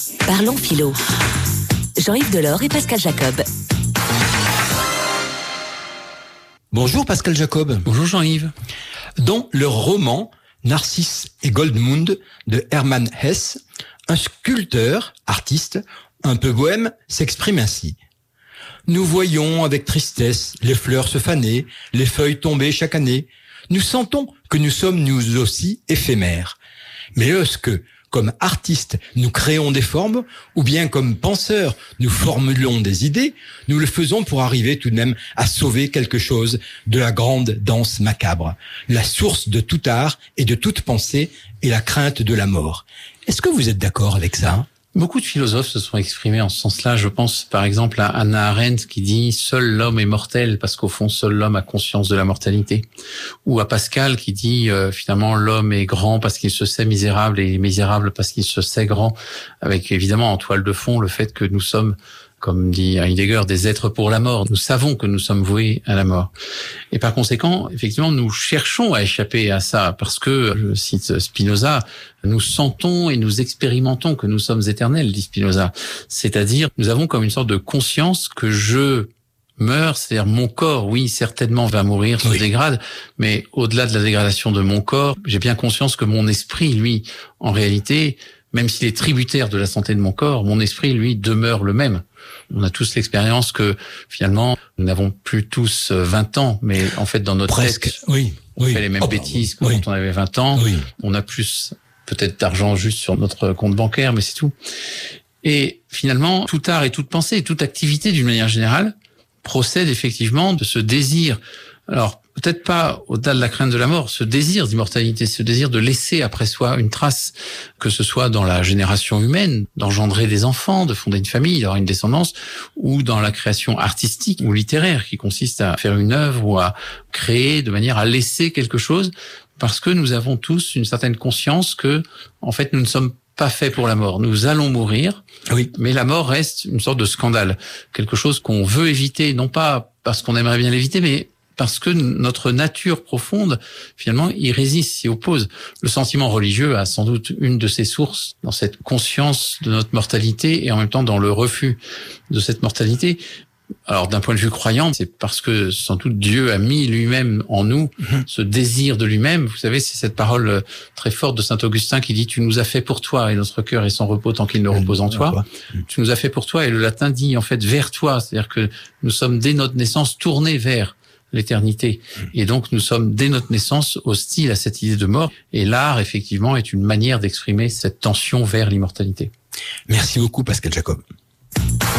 Parlons philo. Jean-Yves Delors et Pascal Jacob. Bonjour Pascal Jacob. Bonjour Jean-Yves. Dans le roman Narcisse et Goldmund de Hermann Hesse, un sculpteur, artiste, un peu bohème, s'exprime ainsi. Nous voyons avec tristesse les fleurs se faner, les feuilles tomber chaque année. Nous sentons que nous sommes nous aussi éphémères. Mais lorsque, comme artistes, nous créons des formes, ou bien comme penseurs, nous formulons des idées, nous le faisons pour arriver tout de même à sauver quelque chose de la grande danse macabre. La source de tout art et de toute pensée est la crainte de la mort. Est-ce que vous êtes d'accord avec ça ? Beaucoup de philosophes se sont exprimés en ce sens-là. Je pense par exemple à Hannah Arendt qui dit « Seul l'homme est mortel » parce qu'au fond, seul l'homme a conscience de la mortalité. Ou à Pascal qui dit finalement l'homme est grand parce qu'il se sait misérable et il est misérable parce qu'il se sait grand, avec évidemment en toile de fond le fait que nous sommes, comme dit Heidegger, des êtres pour la mort. Nous savons que nous sommes voués à la mort. Et par conséquent, effectivement, nous cherchons à échapper à ça parce que, je cite Spinoza, nous sentons et nous expérimentons que nous sommes éternels, dit Spinoza. C'est-à-dire, nous avons comme une sorte de conscience que je meurs, c'est-à-dire mon corps, oui, certainement va mourir, se dégrade, mais au-delà de la dégradation de mon corps, j'ai bien conscience que mon esprit, lui, en réalité, même s'il est tributaire de la santé de mon corps, mon esprit, lui, demeure le même. On a tous l'expérience que, finalement, nous n'avons plus tous 20 ans, mais en fait, dans notre tête, on fait les mêmes bêtises que quand on avait 20 ans. On a plus, peut-être, d'argent juste sur notre compte bancaire, mais c'est tout. Et finalement, tout art et toute pensée, toute activité, d'une manière générale, procède effectivement de ce désir. Alors, peut-être pas au-delà de la crainte de la mort, ce désir d'immortalité, ce désir de laisser après soi une trace, que ce soit dans la génération humaine, d'engendrer des enfants, de fonder une famille, d'avoir une descendance, ou dans la création artistique ou littéraire, qui consiste à faire une œuvre ou à créer de manière à laisser quelque chose, parce que nous avons tous une certaine conscience que, en fait, nous ne sommes pas faits pour la mort. Nous allons mourir, mais la mort reste une sorte de scandale, quelque chose qu'on veut éviter, non pas parce qu'on aimerait bien l'éviter, mais parce que notre nature profonde, finalement, y résiste, s'y oppose. Le sentiment religieux a sans doute une de ses sources dans cette conscience de notre mortalité et en même temps dans le refus de cette mortalité. Alors, d'un point de vue croyant, c'est parce que, sans doute, Dieu a mis lui-même en nous ce désir de lui-même. Vous savez, c'est cette parole très forte de saint Augustin qui dit « Tu nous as fait pour toi et notre cœur est sans repos tant qu'il ne repose en toi. » Tu nous as fait pour toi et le latin dit, en fait, vers toi. C'est-à-dire que nous sommes, dès notre naissance, tournés vers l'éternité. Et donc, nous sommes, dès notre naissance, hostiles à cette idée de mort. Et l'art, effectivement, est une manière d'exprimer cette tension vers l'immortalité. Merci beaucoup, Pascal Jacob.